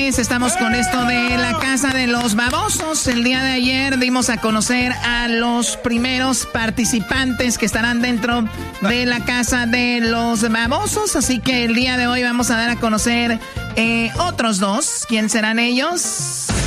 pues estamos con esto de la Casa de los Babosos. El día de ayer dimos a conocer a los primeros participantes que estarán dentro de la Casa de los Babosos. Así que el día de hoy vamos a dar a conocer otros dos. ¿Quién serán ellos?